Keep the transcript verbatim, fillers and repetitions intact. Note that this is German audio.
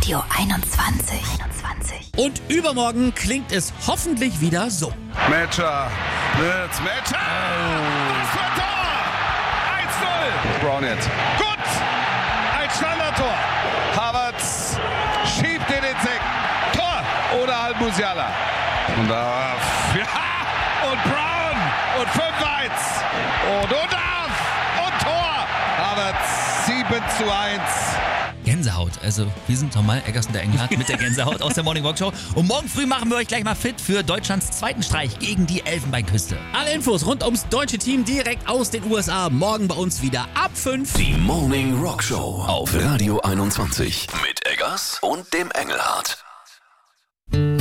Radio einundzwanzig. einundzwanzig. Und übermorgen klingt es hoffentlich wieder so. Matcher, Netz, Matcher! Oh. Was für ein Tor! eins null! Brown jetzt. Gut! Ein Standardtor. Havertz schiebt den ins Eck. Tor! Oder Al-Musiala. Und da... Ja! Und Brown! Und fünf eins! Und Udaf! Und Tor! Havertz sieben zu eins. Gänsehaut. Also wir sind nochmal Eggerson der Engelhardt mit der Gänsehaut aus der Morning Walk Show. Und morgen früh machen wir euch gleich mal fit für Deutschlands zweiten Streich gegen die Elfenbeinküste. Alle Infos rund ums deutsche Team direkt aus den U S A. Morgen bei uns wieder ab fünf. Die Morning Rock Show auf Radio einundzwanzig mit Eggers und dem Engelhardt.